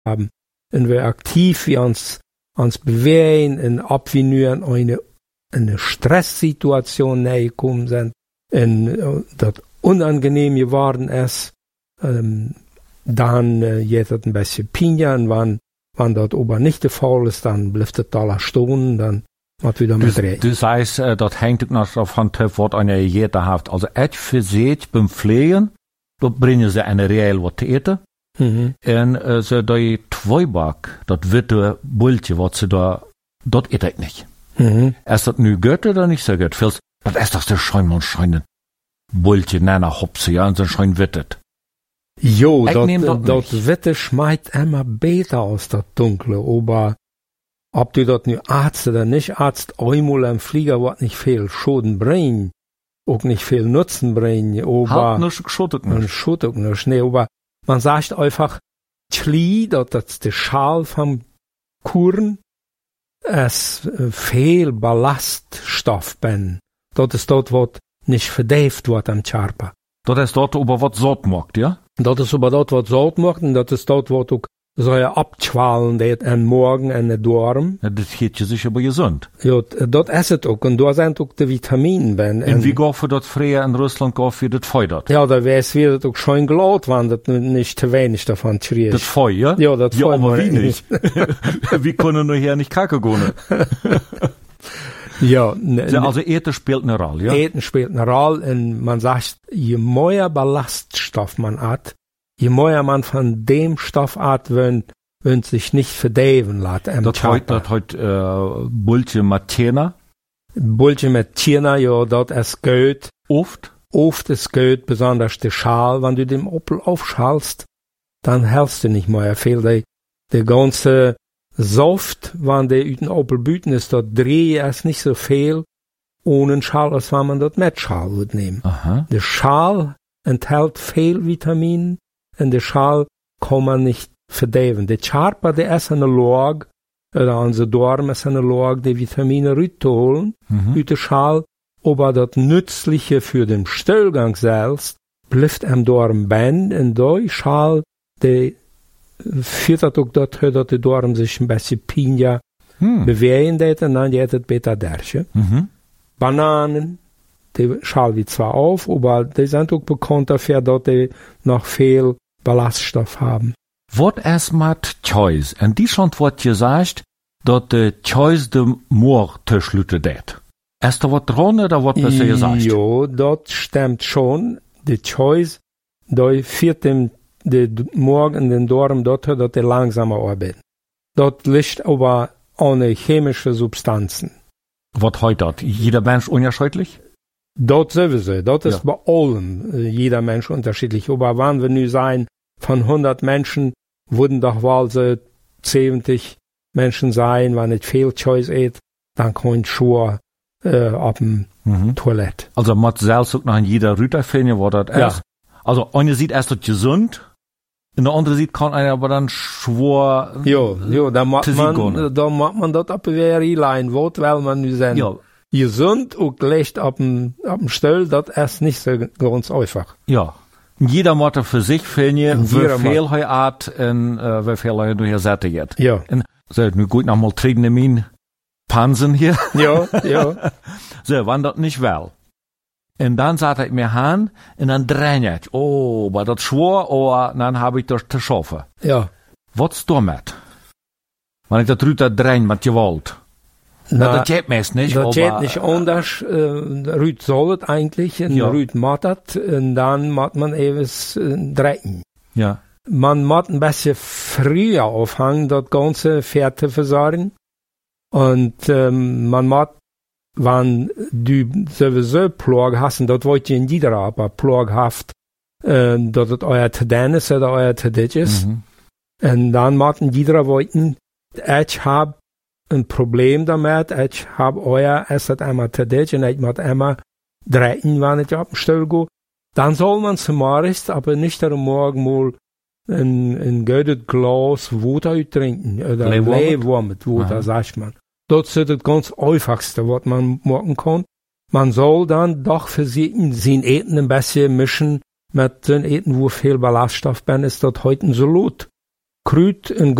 haben. Und wir aktiv wie uns bewegen und ab wie nur in eine Stresssituation näher gekommen sind und das unangenehm geworden ist, dann geht das ein bisschen Pinja und wenn das aber nicht der Fall ist, dann bleibt es da stehen, dann wird wieder mit drehen. Du sagst, das hängt noch davon ab, was eine jeder hat. Also, ich für sich beim Pflegen, dort bringen sie eine reell was zu eten. Und so die Zweiback, das witte Bultje, was sie da, das ete ich nicht. Ist das nu gut oder nicht so gut? Das ist doch der scheinen Bultje, nana Hopse, ja, und so schein wittet. Jo, das Witte schmeckt immer besser aus das Dunkle, aber ob du das nu Arzt oder nicht Arzt, einmal am Flieger wird nicht viel Schaden bringen, auch nicht viel Nutzen bringen, aber Schuttet nicht. Nee, aber man sagt einfach, Chli, das ist der Schal vom Kuchen, es viel Ballaststoff bin. Das ist dort, was nicht verdäft wird am Charpa. Das ist dort, aber was Sort macht, ja? Dat is aber dat wat zout macht, en dat is dat wat ook zou je abschwalen deed en morgen en de dorm. Ja, das geht je sich aber gesund. Ja, dat is het ook, en daar zijn ook de vitaminen bij. En wie gaf dat früher in Russland gaf, wie dat feudert? Ja, da weiß wir das auch schon glatt, wenn das nicht zu wenig davon schrieb. Das Feu, ja? Ja, das Feu. Ja, aber wie nicht? Wir können nur hier nicht kacke gehen. Ja, also Eten spielt eine Rolle, ja? Eten spielt eine Rolle und man sagt, je mehr Ballaststoff man hat, je mehr man von dem Stoff hat, wenn sich nicht verdeven lässt. Das heute Bultje mit Tierna? Bultje mit Tierna, ja, das ist gut. Oft ist gut, besonders der Schal, wenn du den Opel aufschalst, dann hältst du nicht mehr viel. Der ganze Saft, wenn der über den Opel büten ist, dort drehe es nicht so viel ohne Schal, als wenn man dort mit Schal würde nehmen. Aha. Der Schal enthält viel Vitaminen und der Schal kann man nicht verdeven. Der Charpa, der ist eine Lage, oder unser Dorm ist eine Lage, die Vitamine rüberzuholen, über den Schal, aber das Nützliche für den Stillgang selbst bleibt am Dorm bein, und der Schal, der führt das auch dazu, dass der Dorm sich ein bisschen Pinja bewegen wird, und dann geht es besser durch. Bananen, die schalen wir zwar auf, aber die sind auch bekannt dafür, dass die noch viel Ballaststoff haben. Was ist mit Choice? Und die schon wird gesagt, dass die Choice de Moor verschlütte det. Ist da was dran oder was besser gesagt? Ja, das stimmt schon. Die Choice, da führt dem Morgen den Dorm dorthin, dass die langsamer arbeiten. Dort liegt aber ohne chemische Substanzen. Was heute hat? Jeder Mensch unterschiedlich? Dort sowieso. Dort ist bei allem jeder Mensch unterschiedlich. Aber wenn wir nun sein, von 100 Menschen würden doch wohl so 70 Menschen sein, wenn nicht viel Choice ist, dann kann ich schon auf dem Toilette. Also man selbst auch nach jeder Rüter finden, wo das ist. Also eine sieht erst das gesund, und der andere sieht kann einer aber dann schwor. Ja, da macht man das ab wie ein Wort, weil man nu sein. Ja. Gesund und leicht auf dem Stell, das ist nicht so ganz einfach. Ja. Jeder muss für sich finden, wie viel er hat und wie viel er durch Sätze geht. Ja. Und so, nu gut noch mal treten in mein Pansen hier. Ja. So, wann das nicht will. Und dann sagt ich mir an, und dann drehe ich. Oh, aber das schwor, oh, dann habe ich das zu schaffen. Ja. Was damit? Wenn ich das Rüter drehe mit Gewalt. Das geht meist nicht. Das geht nicht anders. Rüt soll es eigentlich, und Rüt macht das, und dann macht man etwas drehen. Ja. Man muss ein bisschen früher aufhängen, das ganze Pferd zu versorgen. Und man muss, wenn du sowieso Plog hast, und das wollt ihr in jeder aber Plog haft, dass das euer Teden ist oder euer Tedit ist. Und dann muss jeder wollten, ich hab ein Problem damit, ich hab euer, es hat einmal Tedit, und ich muss einmal drehen, wenn ich auf den Stuhl gehe. Dann soll man zum Morgen, aber nicht am Morgen mal ein gutes Glas Wasser trinken, oder Leihwarmes Wasser, sagt man. Das ist das ganz Einfachste, was man machen kann. Man soll dann doch versuchen, sein Eten ein bisschen mischen mit dem Eten, wo viel Ballaststoff drin ist, das heute ein Salat. Krüt en